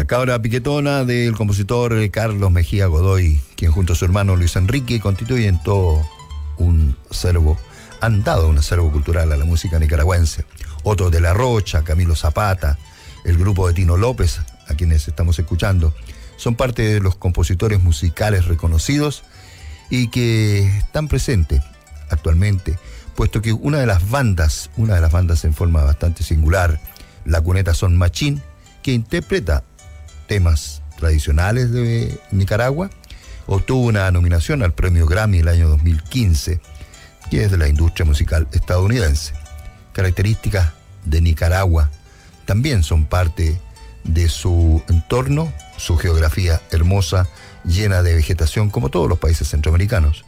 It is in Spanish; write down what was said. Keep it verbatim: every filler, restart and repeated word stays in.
Cabra Piquetona del compositor Carlos Mejía Godoy, quien junto a su hermano Luis Enrique constituyen todo un acervo, han dado un acervo cultural a la música nicaragüense. Otros de La Rocha, Camilo Zapata, el grupo de Tino López, a quienes estamos escuchando, son parte de los compositores musicales reconocidos y que están presentes actualmente, puesto que una de las bandas, una de las bandas en forma bastante singular, La Cuneta Son Machín, que interpreta temas tradicionales de Nicaragua, obtuvo una nominación al premio Grammy el año dos mil quince, que es de la industria musical estadounidense. Características de Nicaragua también son parte de su entorno, su geografía hermosa, llena de vegetación, como todos los países centroamericanos.